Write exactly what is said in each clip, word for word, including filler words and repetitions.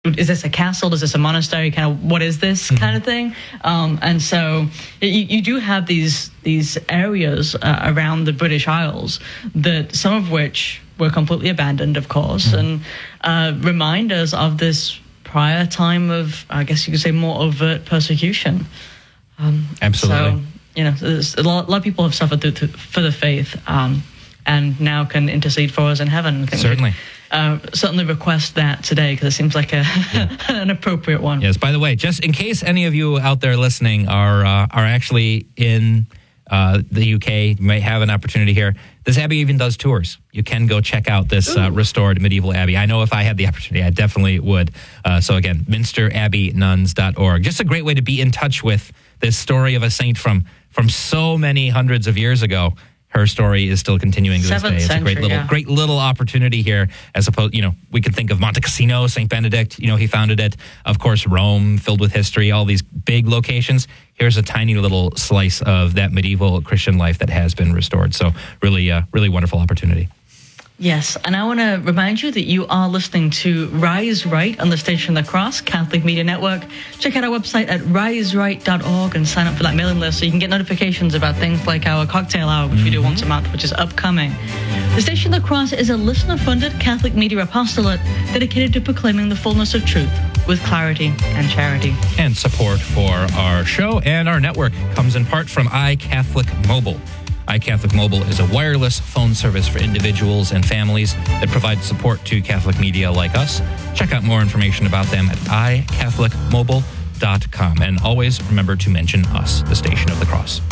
is this a castle? Is this a monastery? Kind of, what is this mm-hmm. kind of thing? Um, and so you, you do have these these areas uh, around the British Isles, that some of which were completely abandoned, of course, mm-hmm. and uh, remind us of this prior time of, I guess you could say, more overt persecution. Um, Absolutely. So, you know, a lot, a lot of people have suffered through, through, for the faith, um, and now can intercede for us in heaven. I think Certainly. Uh, certainly request that today, because it seems like a yeah. an appropriate one. Yes. By the way, just in case any of you out there listening are uh, are actually in uh, the U K, you might have an opportunity here. This abbey even does tours. You can go check out this uh, restored medieval abbey. I know if I had the opportunity, I definitely would. Uh, so again, minster abbey nuns dot org. Just a great way to be in touch with this story of a saint from from so many hundreds of years ago. Her story is still continuing to this day. It's a great little, yeah. great little opportunity here. As opposed, you know, we could think of Monte Cassino, Saint Benedict. You know, he founded it. Of course, Rome, filled with history. All these big locations. Here's a tiny little slice of that medieval Christian life that has been restored. So, really, uh, really wonderful opportunity. Yes, and I want to remind you that you are listening to Rise Right on the Station of the Cross, Catholic Media Network. Check out our website at rise right dot org and sign up for that mailing list so you can get notifications about things like our cocktail hour, which mm-hmm. we do once a month, which is upcoming. The Station of the Cross is a listener-funded Catholic media apostolate dedicated to proclaiming the fullness of truth with clarity and charity. And support for our show and our network comes in part from iCatholic Mobile. iCatholic Mobile is a wireless phone service for individuals and families that provides support to Catholic media like us. Check out more information about them at i catholic mobile dot com. And always remember to mention us, the Station of the Cross.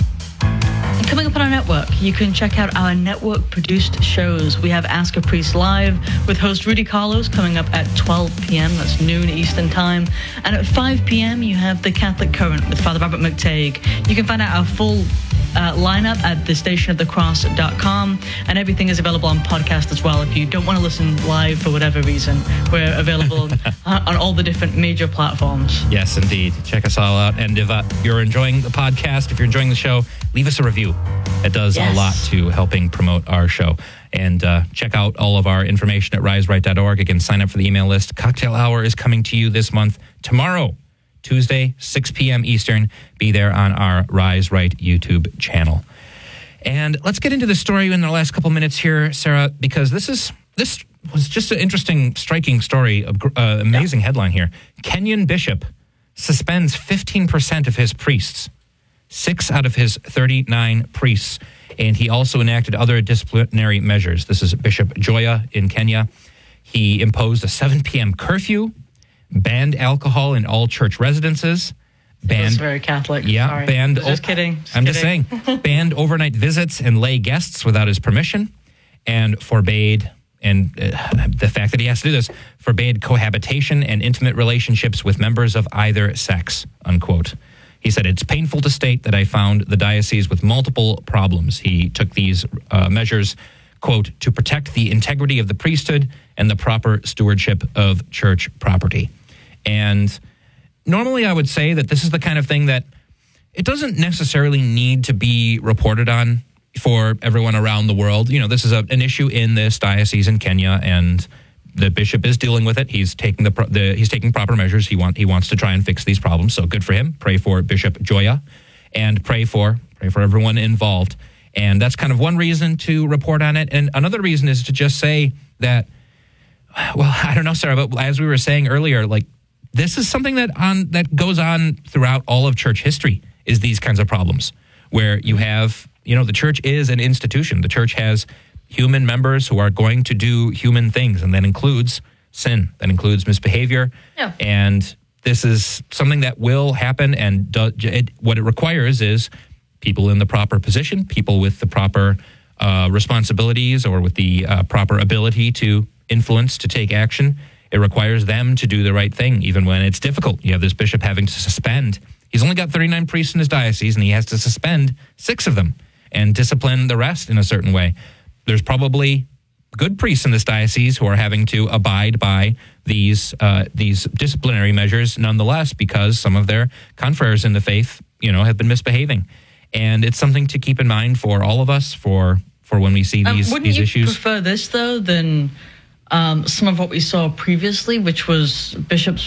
And coming up on our network, you can check out our network-produced shows. We have Ask a Priest Live with host Rudy Carlos coming up at twelve p.m. That's noon Eastern Time. And at five p.m., you have The Catholic Current with Father Robert McTague. You can find out our full Uh, line up at the station of the cross dot com, and everything is available on podcast as well. If you don't want to listen live for whatever reason, we're available on, on all the different major platforms. Yes, indeed. Check us all out. And if uh, you're enjoying the podcast, if you're enjoying the show, leave us a review. It does yes. a lot to helping promote our show. And uh, check out all of our information at rise right dot org. Again, sign up for the email list. Cocktail Hour is coming to you this month, tomorrow. Tuesday, six p.m. Eastern. Be there on our Rise Right YouTube channel. And let's get into the story in the last couple minutes here, Sarah, because this is this was just an interesting, striking story, uh, amazing yeah. headline here. Kenyan bishop suspends fifteen percent of his priests, six out of his thirty-nine priests, and he also enacted other disciplinary measures. This is Bishop Joya in Kenya. He imposed a seven p.m. curfew, banned alcohol in all church residences. Banned, That's very Catholic. Yeah, Sorry. banned. Just kidding. Just I'm kidding. just saying. Banned overnight visits and lay guests without his permission, and forbade, and uh, the fact that he has to do this, forbade cohabitation and intimate relationships with members of either sex, unquote. He said, it's painful to state that I found the diocese with multiple problems. He took these uh, measures, quote, to protect the integrity of the priesthood and the proper stewardship of church property. And normally I would say that this is the kind of thing that it doesn't necessarily need to be reported on for everyone around the world. You know, this is a, an issue in this diocese in Kenya, and the bishop is dealing with it. He's taking the, the he's taking proper measures. He want he wants to try and fix these problems. So good for him. Pray for Bishop Joya, and pray for pray for everyone involved. And that's kind of one reason to report on it. And another reason is to just say that, well, I don't know, Sarah, but as we were saying earlier, like, this is something that on that goes on throughout all of church history, is these kinds of problems where you have, you know, the church is an institution. The church has human members who are going to do human things, and that includes sin, that includes misbehavior. Yeah. And this is something that will happen, and do, it, what it requires is people in the proper position, people with the proper uh, responsibilities or with the uh, proper ability to influence, to take action. It requires them to do the right thing, even when it's difficult. You have this bishop having to suspend. He's only got thirty-nine priests in his diocese, and he has to suspend six of them and discipline the rest in a certain way. There's probably good priests in this diocese who are having to abide by these uh, these disciplinary measures nonetheless, because some of their confreres in the faith, you know, have been misbehaving. And it's something to keep in mind for all of us, for for when we see these, um, these issues. Wouldn't you prefer this, though, than um, some of what we saw previously, which was bishops